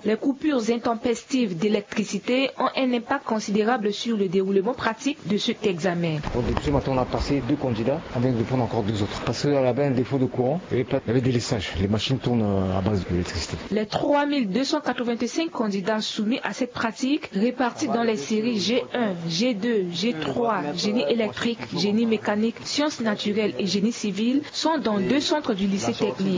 les coupures intempestives d'électricité ont un impact considérable sur le déroulement pratique de cet examen. Depuis ce matin, on a passé 2 candidats, on vient de prendre encore 2 autres. Parce qu'il y avait un défaut de courant, il y avait des laissages. Les machines tournent à base d'électricité. Les 3285 candidats soumis à cette pratique, répartis dans les séries G1, G2, G3, génie électrique, génie mécanique, sciences naturelles et génie civil, sont dans 2 centres du lycée technique.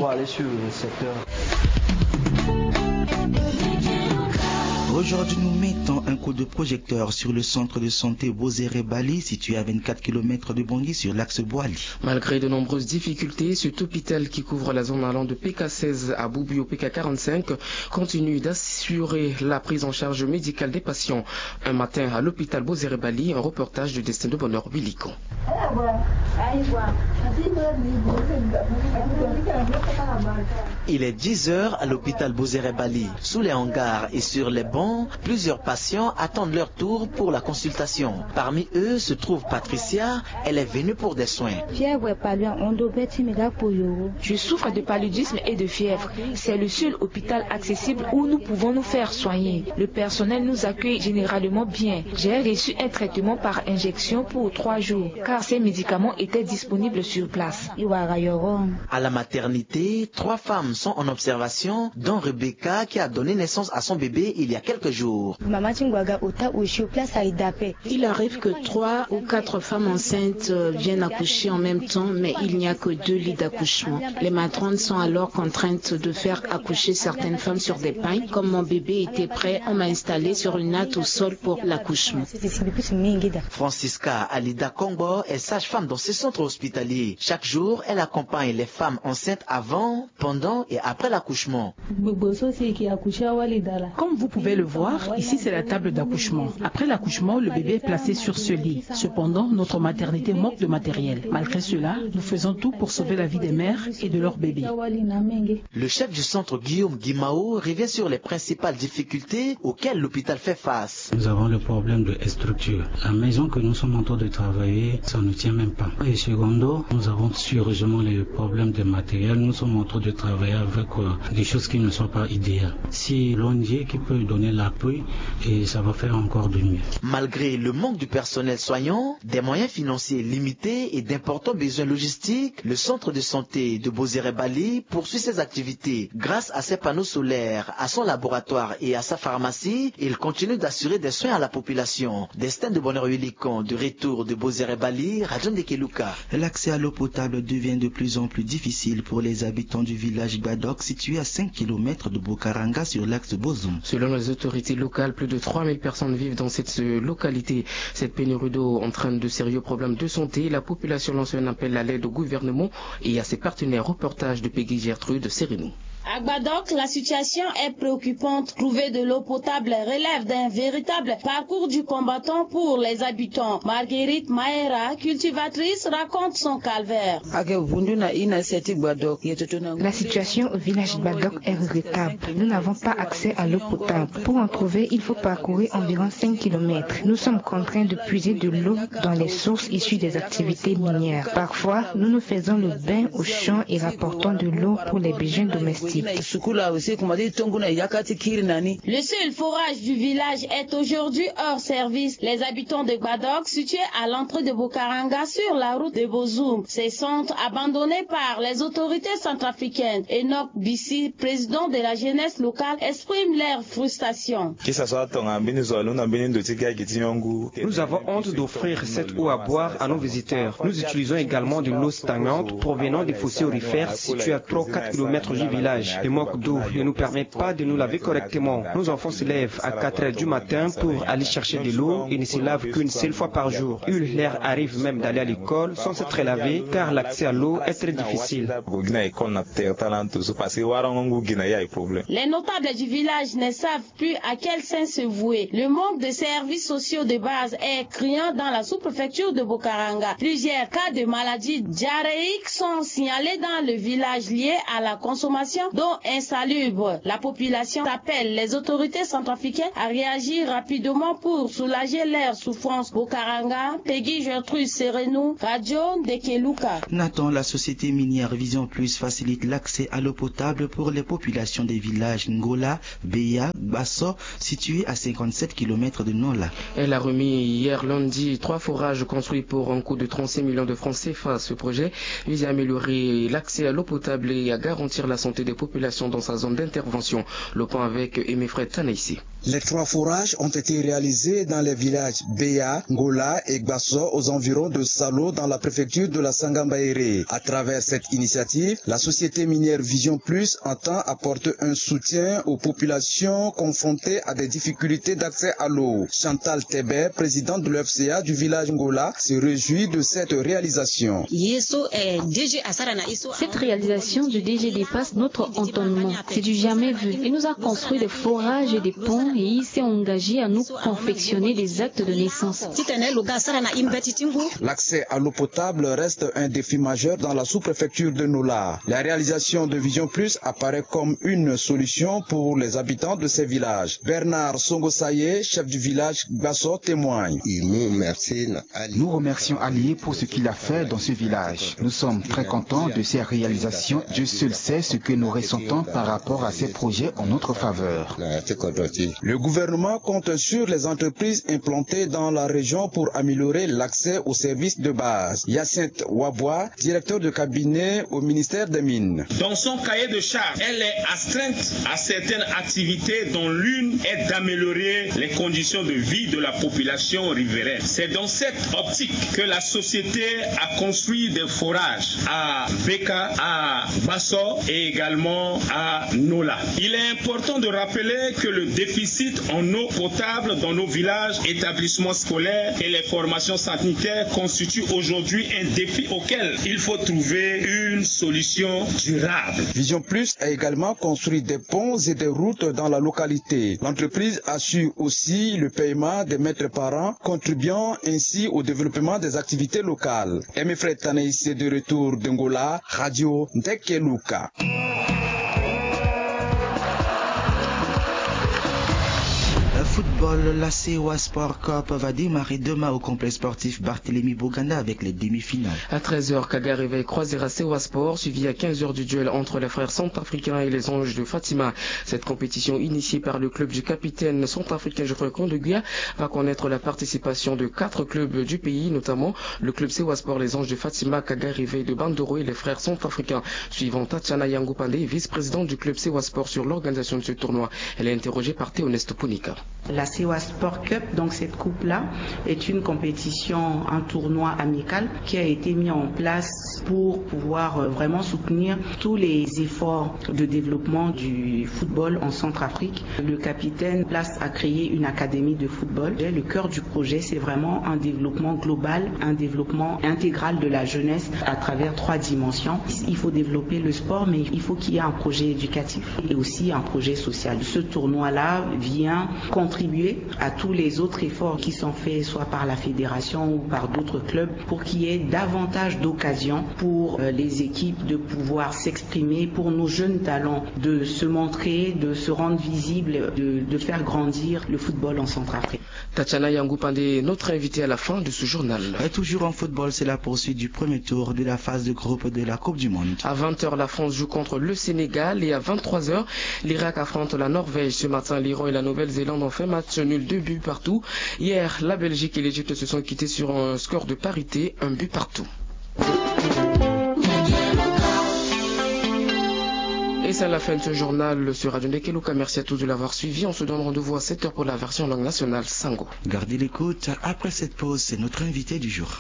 Aujourd'hui, nous mettons un coup de projecteur sur le centre de santé Bozere Bali, situé à 24 km de Bangui sur l'axe Boali. Malgré de nombreuses difficultés, cet hôpital qui couvre la zone allant de PK16 à Boubou au PK45 continue d'assurer la prise en charge médicale des patients. Un matin à l'hôpital Bozere Bali, un reportage de Destin de Bonheur Willico. Il est 10h à l'hôpital Bozere Bali. Sous les hangars et sur les bancs, plusieurs patients attendent leur tour pour la consultation. Parmi eux se trouve Patricia. Elle est venue pour des soins. Je souffre de paludisme et de fièvre. C'est le seul hôpital accessible où nous pouvons nous faire soigner. Le personnel nous accueille généralement bien. J'ai reçu un traitement par injection pour 3 jours, car ces médicaments étaient disponibles sur place. À la maternité, 3 femmes sont en observation, dont Rebecca qui a donné naissance à son bébé il y a quelques jours. Il arrive que 3 ou 4 femmes enceintes viennent accoucher en même temps, mais il n'y a que 2 lits d'accouchement. Les matrones sont alors contraintes de faire accoucher certaines femmes sur des pagnes. Comme mon bébé était prêt, on m'a installé sur une natte au sol pour l'accouchement. Francisca Alida Kongbo est sage-femme dans ce centre hospitalier. Chaque jour, elle accompagne les femmes enceintes avant, pendant et après l'accouchement. Comme vous pouvez le voir, ici c'est la table d'accouchement. Après l'accouchement, le bébé est placé sur ce lit. Cependant, notre maternité manque de matériel. Malgré cela, nous faisons tout pour sauver la vie des mères et de leurs bébés. Le chef du centre, Guillaume Guimao, revient sur les principales difficultés auxquelles l'hôpital fait face. Nous avons le problème de structure. La maison que nous sommes en train de travailler, ça ne tient même pas. Et secondo, nous avons sérieusement les problèmes de matériel. Nous sommes en train de travailler avec des choses qui ne sont pas idéales. Si l'ONG qui peut donner l'appui, et ça va faire encore de mieux. Malgré le manque du personnel soignant, des moyens financiers limités et d'importants besoins logistiques, le centre de santé de Bozere Bali poursuit ses activités. Grâce à ses panneaux solaires, à son laboratoire et à sa pharmacie, il continue d'assurer des soins à la population. Destin de Bonheur Willico, de retour de Bozere Bali, Radio de Keluka. L'accès à l'eau potable devient de plus en plus difficile pour les habitants du village Gbadok, situé à 5 km de Bokaranga sur l'axe Bozoum. Selon les autorités locales, plus de 3000 personnes vivent dans cette localité. Cette pénurie d'eau entraîne de sérieux problèmes de santé. La population lance un appel à l'aide au gouvernement et à ses partenaires. Reportage de Peggy Gertrude de Sérinou. À Gbadok, la situation est préoccupante. Trouver de l'eau potable relève d'un véritable parcours du combattant pour les habitants. Marguerite Maera, cultivatrice, raconte son calvaire. La situation au village Gbadok est regrettable. Nous n'avons pas accès à l'eau potable. Pour en trouver, il faut parcourir environ 5 km. Nous sommes contraints de puiser de l'eau dans les sources issues des activités minières. Parfois, nous nous faisons le bain au champ et rapportons de l'eau pour les besoins domestiques. Le seul forage du village est aujourd'hui hors service. Les habitants de Gbadok, situés à l'entrée de Bokaranga sur la route de Bozoum, se sont abandonnés par les autorités centrafricaines. Enoch Bissi, président de la jeunesse locale, exprime leur frustration. Nous avons honte d'offrir cette eau à boire à nos visiteurs. Nous utilisons également de l'eau stagnante provenant des fossés aurifères situés à 3-4 km du village. Le manque d'eau ne nous permet pas de nous laver correctement. Nos enfants se lèvent à 4 heures du matin pour aller chercher de l'eau et ne se lavent qu'une seule fois par jour. Il leur arrive même d'aller à l'école sans s'être lavé car l'accès à l'eau est très difficile. Les notables du village ne savent plus à quel saint se vouer. Le manque de services sociaux de base est criant dans la sous-préfecture de Bokaranga. Plusieurs cas de maladies diarrhéiques sont signalés dans le village liés à la consommation d'eau insalubre. La population appelle les autorités centrafricaines à réagir rapidement pour soulager leur souffrance. Bokaranga, Peggy Gertrude Serenou, Radio Ndekeluka. Nathan, la société minière Vision Plus facilite l'accès à l'eau potable pour les populations des villages Ngola, Beya, Basso, situés à 57 km de Nola. Elle a remis hier lundi 3 forages construits pour un coût de 36 millions de francs CFA. Ce projet vise à améliorer l'accès à l'eau potable et à garantir la santé des populations dans sa zone d'intervention. Le point avec Emefred Tanaïsi. Les 3 forages ont été réalisés dans les villages Beya, Ngola et Gbasso aux environs de Salo dans la préfecture de la Sangambaéré. À travers cette initiative, la société minière Vision Plus entend apporter un soutien aux populations confrontées à des difficultés d'accès à l'eau. Chantal Tébé, présidente de l'FCA du village Ngola, se réjouit de cette réalisation. Cette réalisation du DG dépasse notre entendement. C'est du jamais vu. Il nous a construit des forages et des ponts et il s'est engagé à nous confectionner des actes de naissance. L'accès à l'eau potable reste un défi majeur dans la sous-préfecture de Nola. La réalisation de Vision Plus apparaît comme une solution pour les habitants de ces villages. Bernard Songosaye, chef du village Basso, témoigne. Nous remercions Ali pour ce qu'il a fait dans ce village. Nous sommes très contents de ces réalisations. Dieu seul sait ce que nous ressentons par rapport à ces projets en notre faveur. Le gouvernement compte sur les entreprises implantées dans la région pour améliorer l'accès aux services de base. Hyacinthe Wabois, directeur de cabinet au ministère des Mines. Dans son cahier de charges, elle est astreinte à certaines activités dont l'une est d'améliorer les conditions de vie de la population riveraine. C'est dans cette optique que la société a construit des forages à Beka, à Basso et également à Nola. Il est important de rappeler que le déficit en eau potable dans nos villages, établissements scolaires et les formations sanitaires constitue aujourd'hui un défi auquel il faut trouver une solution durable. Vision Plus a également construit des ponts et des routes dans la localité. L'entreprise assure aussi le paiement des maîtres parents, contribuant ainsi au développement des activités locales. Emefred Tanaïsi de retour d'Angola, Radio Ndekeluka. Football, la CEWA Sport Cup va démarrer demain au complexe sportif Barthélemy Boganda avec les demi-finales. À 13h, Kaga Réveil croisera CEWA Sport, suivi à 15h du duel entre les frères centrafricains et les Anges de Fatima. Cette compétition initiée par le club du capitaine centrafricain Geoffrey Kondogbia va connaître la participation de 4 clubs du pays, notamment le club CEWA Sport, les Anges de Fatima, Kaga Réveil de Bandoro et les frères centrafricains. Suivant Tatiana Yangupande, vice-présidente du club CEWA Sport sur l'organisation de ce tournoi. Elle est interrogée par Théoneste Ponika. La CEWA Sport Cup, donc cette coupe-là, est une compétition, un tournoi amical qui a été mis en place pour pouvoir vraiment soutenir tous les efforts de développement du football en Centrafrique. Le capitaine place à créer une académie de football. Le cœur du projet, c'est vraiment un développement global, un développement intégral de la jeunesse à travers 3 dimensions. Il faut développer le sport, mais il faut qu'il y ait un projet éducatif et aussi un projet social. Ce tournoi-là vient contribuer à tous les autres efforts qui sont faits soit par la fédération ou par d'autres clubs pour qu'il y ait davantage d'occasions pour les équipes de pouvoir s'exprimer, pour nos jeunes talents de se montrer, de se rendre visibles, de faire grandir le football en Centrafrique. Tatiana Yangupande, notre invité à la fin de ce journal. Et toujours en football, c'est la poursuite du premier tour de la phase de groupe de la Coupe du Monde. À 20h, la France joue contre le Sénégal et à 23h, l'Irak affronte la Norvège. Ce matin, l'Iran et la Nouvelle-Zélande ont fait match nul, 2 buts partout. Hier, la Belgique et l'Égypte se sont quittés sur un score de parité, 1 but partout. Et c'est la fin de ce journal sur Radio Ndekeluka. Merci à tous de l'avoir suivi. On se donne rendez-vous à 7h pour la version langue nationale Sango. Gardez l'écoute. Après cette pause, c'est notre invité du jour.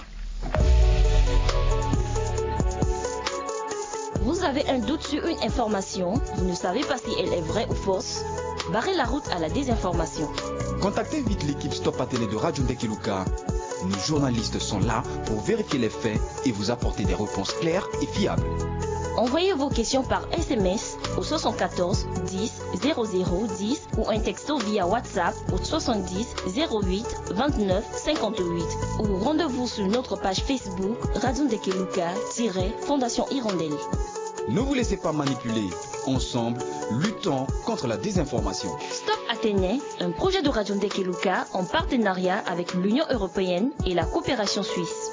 Vous avez un doute sur une information, vous ne savez pas si elle est vraie ou fausse? Barrez la route à la désinformation. Contactez vite l'équipe Stop à Télé de Radio Ndekeluka. Nos journalistes sont là pour vérifier les faits et vous apporter des réponses claires et fiables. Envoyez vos questions par SMS au 74 10 00 10 ou un texto via WhatsApp au 70 08 29 58 ou rendez-vous sur notre page Facebook Radio Ndekeluka-Fondation Hirondelle. Ne vous laissez pas manipuler. Ensemble, luttons contre la désinformation. Stop Athénée, un projet de Radio Ndekeluka en partenariat avec l'Union européenne et la coopération suisse.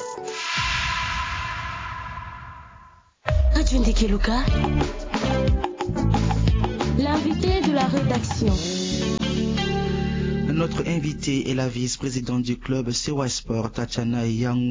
Radio Ndekeluka, l'invité de la rédaction. Notre invitée est la vice-présidente du club Sewa Sport, Tatiana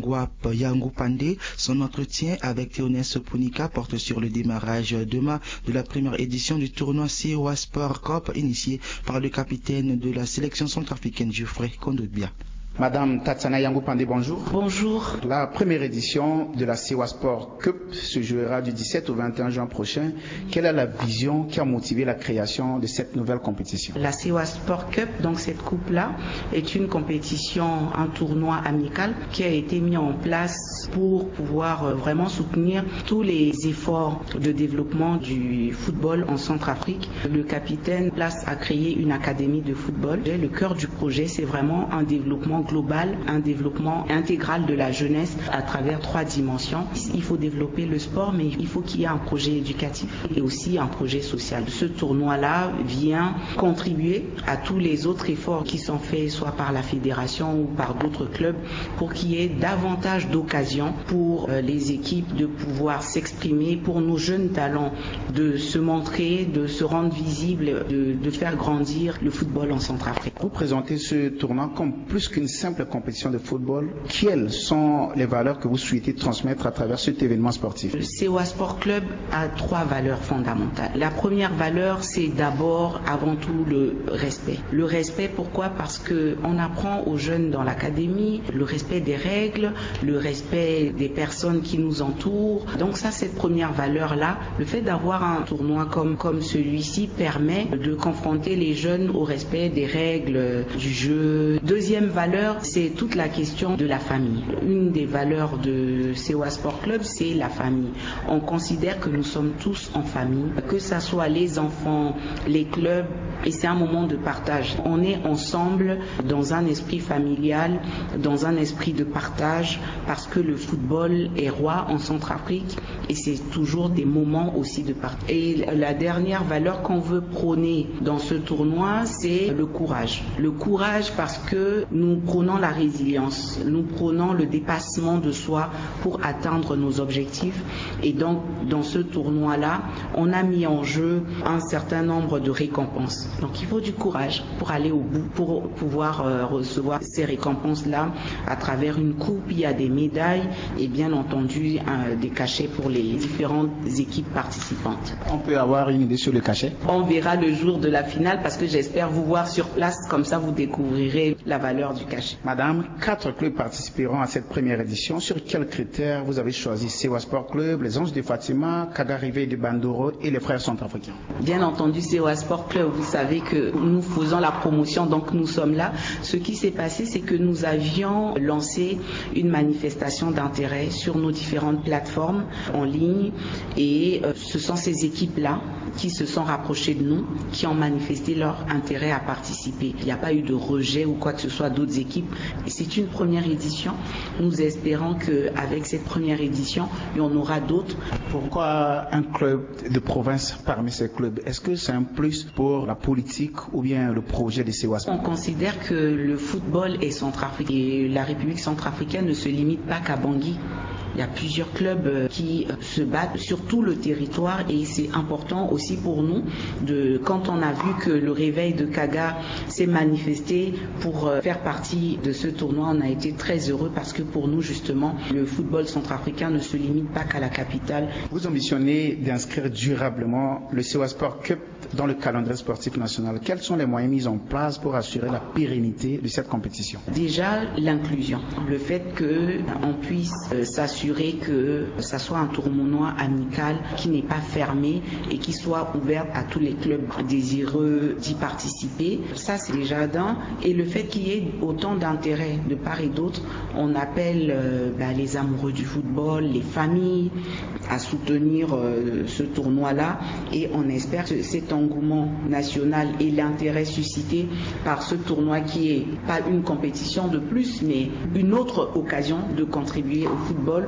Yangupande. Son entretien avec Théonès Punika porte sur le démarrage demain de la première édition du tournoi Sewa Sport Cup initié par le capitaine de la sélection centrafricaine Geoffrey Kondobia. Madame Tatiana Yangupande, bonjour. Bonjour. La première édition de la Sewa Sport Cup se jouera du 17 au 21 juin prochain. Quelle est la vision qui a motivé la création de cette nouvelle compétition? La Sewa Sport Cup, donc cette coupe-là, est une compétition, un tournoi amical qui a été mis en place pour pouvoir vraiment soutenir tous les efforts de développement du football en Centrafrique. Le capitaine Place a créé une académie de football. Le cœur du projet, c'est vraiment un développement global, un développement intégral de la jeunesse à travers 3 dimensions. Il faut développer le sport, mais il faut qu'il y ait un projet éducatif et aussi un projet social. Ce tournoi-là vient contribuer à tous les autres efforts qui sont faits soit par la fédération ou par d'autres clubs pour qu'il y ait davantage d'occasions pour les équipes de pouvoir s'exprimer, pour nos jeunes talents de se montrer, de se rendre visibles, de faire grandir le football en Centrafrique. Vous présentez ce tournoi comme plus qu'une simple compétition de football. Quelles sont les valeurs que vous souhaitez transmettre à travers cet événement sportif? Le Sewa Sport Club a 3 valeurs fondamentales. La première valeur, c'est d'abord, avant tout, le respect. Le respect, pourquoi? Parce qu'on apprend aux jeunes dans l'académie le respect des règles, le respect des personnes qui nous entourent. Donc ça, cette première valeur-là, le fait d'avoir un tournoi comme celui-ci permet de confronter les jeunes au respect des règles du jeu. Deuxième valeur, c'est toute la question de la famille. Une des valeurs de Sewa Sport Club, c'est la famille. On considère que nous sommes tous en famille, que ce soit les enfants, les clubs, et c'est un moment de partage. On est ensemble dans un esprit familial, dans un esprit de partage, parce que le football est roi en Centrafrique et c'est toujours des moments aussi de partage. Et la dernière valeur qu'on veut prôner dans ce tournoi, c'est le courage. Le courage parce que nous prônons la résilience, nous prônons le dépassement de soi pour atteindre nos objectifs. Et donc, dans ce tournoi-là, on a mis en jeu un certain nombre de récompenses. Donc, il faut du courage pour aller au bout, pour pouvoir recevoir ces récompenses-là à travers une coupe. Il y a des médailles et bien entendu des cachets pour les différentes équipes participantes. On peut avoir une idée sur le cachet? On verra le jour de la finale parce que j'espère vous voir sur place, comme ça vous découvrirez la valeur du cachet. Madame, 4 clubs participeront à cette première édition. Sur quels critères vous avez choisi Sewa Sport Club, les Anges de Fatima, Kagarive de Bandoro et les Frères Centrafricains? Bien entendu, Sewa Sport Club, vous savez que nous faisons la promotion, donc nous sommes là. Ce qui s'est passé, c'est que nous avions lancé une manifestation d'intérêt sur nos différentes plateformes en ligne et ce sont ces équipes-là qui se sont rapprochées de nous, qui ont manifesté leur intérêt à participer. Il n'y a pas eu de rejet ou quoi que ce soit d'autres équipes. Et c'est une première édition. Nous espérons qu'avec cette première édition, il y en aura d'autres. Pourquoi un club de province parmi ces clubs? Est-ce que c'est un plus pour la politique ou bien le projet de Sewa Sport? On considère que le football est centrafricain et la République centrafricaine ne se limite pas qu'à Bangui. Il y a plusieurs clubs qui se battent sur tout le territoire et c'est important aussi pour nous quand on a vu que le réveil de Kaga s'est manifesté pour faire partie de ce tournoi, on a été très heureux parce que pour nous justement le football centrafricain ne se limite pas qu'à la capitale. Vous ambitionnez d'inscrire durablement le Sewa Sport Cup dans le calendrier sportif national. Quels sont les moyens mis en place pour assurer la pérennité de cette compétition? Déjà l'inclusion, le fait qu'on puisse s'assurer que ça soit un tournoi amical qui n'est pas fermé et qui soit ouvert à tous les clubs désireux d'y participer. Ça c'est déjà d'un. Et le fait qu'il y ait autant d'intérêt de part et d'autre, on appelle les amoureux du football, les familles à soutenir ce tournoi-là et on espère que cet engouement national et l'intérêt suscité par ce tournoi qui est pas une compétition de plus mais une autre occasion de contribuer au football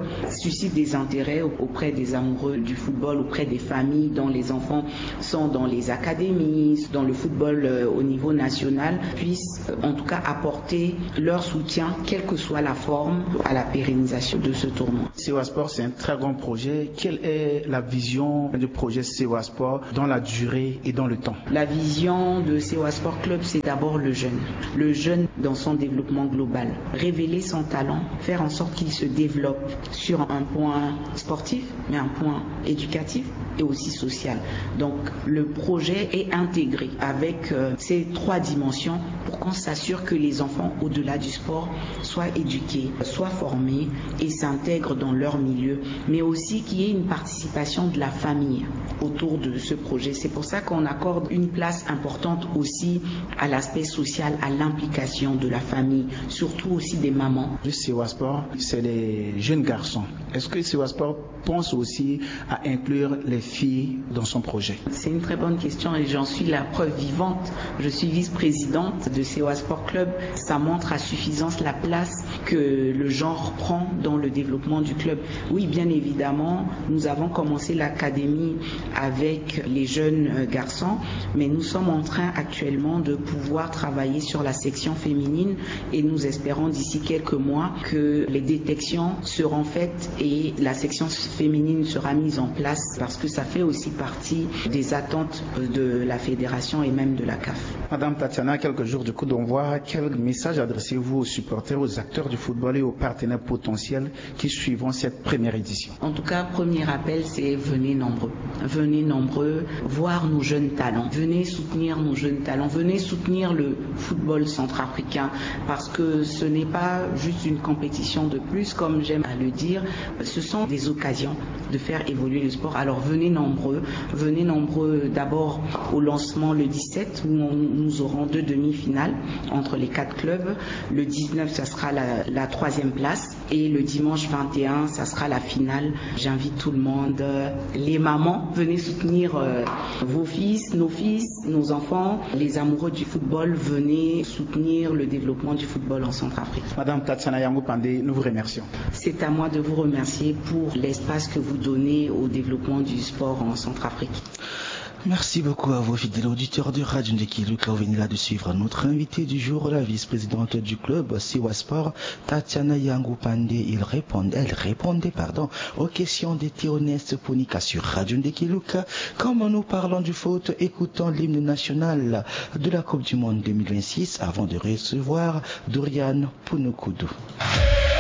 suscite des intérêts auprès des amoureux du football, auprès des familles dont les enfants sont dans les académies, dans le football au niveau national, puissent en tout cas apporter leur soutien, quelle que soit la forme, à la pérennisation de ce tournoi. CEWA Sport, c'est un très grand projet. Quelle est la vision du projet CEWA Sport dans la durée et dans le temps? La vision de CEWA Sport Club, c'est d'abord le jeune dans son développement global. Révéler son talent, faire en sorte qu'il se développe sur un point sportif, mais un point éducatif et aussi social. Donc le projet est intégré avec ces 3 dimensions pour qu'on s'assure que les enfants, au-delà du sport, soient éduqués, soient formés et s'intègrent dans leur milieu, mais aussi qu'il y ait une participation de la famille autour de ce projet. C'est pour ça qu'on accorde une place importante aussi à l'aspect social, à l'implication de la famille, surtout aussi des mamans. Le CEWA Sport, c'est les jeunes garçons. Est-ce que CEWA Sport pense aussi à inclure les filles dans son projet? C'est une très bonne question et j'en suis la preuve vivante. Je suis vice-présidente de CEWA Sport Club. Ça montre à suffisance la place que le genre prend dans le développement du club. Oui, bien évidemment, nous avons commencé l'académie avec les jeunes garçons, mais nous sommes en train actuellement de pouvoir travailler sur la section féminine et nous espérons d'ici quelques mois que les détections seront faites et la section féminine sera mise en place parce que ça fait aussi partie des attentes de la fédération et même de la CAF. Madame Tatiana, quelques jours du coup d'envoi, quel message adressez-vous aux supporters, aux acteurs du football et aux partenaires potentiels qui suivront cette première édition? En tout cas, premier appel, c'est venez nombreux voir nos jeunes talents, venez soutenir nos jeunes talents, venez soutenir le football centrafricain parce que ce n'est pas juste une compétition de plus, comme j'aime à le dire, ce sont des occasions de faire évoluer le sport. Alors venez nombreux d'abord au lancement le 17 où nous aurons 2 demi-finales entre les 4 clubs. Le 19, ça sera la 3e place et le dimanche 21, ça sera la finale. J'invite tout le monde, les mamans, venez soutenir vos fils, nos enfants, les amoureux du football, venez soutenir le développement du football en Centrafrique. Madame Tatiana Yango Pandé, nous vous remercions. C'est à moi de vous remercier pour l'espace que vous donnez au développement du sport en Centrafrique. Merci beaucoup à vos fidèles auditeurs de Radio Ndeki Luka. Vous venez là de suivre notre invité du jour, la vice-présidente du club CEWA Sport, Tatiana Yango Pandé. Elle répondait aux questions de Théoneste Punika sur Radio Ndeki Luka. Comme nous parlons du foot, écoutons l'hymne national de la Coupe du Monde 2026 avant de recevoir Dorian Punukudu.